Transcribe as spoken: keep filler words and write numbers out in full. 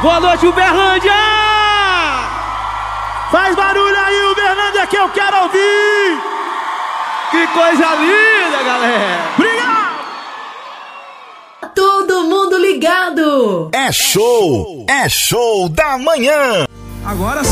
Boa noite, Uberlândia! Faz barulho aí, Uberlândia, que eu quero ouvir! Que coisa linda, galera! Obrigado! Todo mundo ligado! É show! É show da manhã! Agora sim!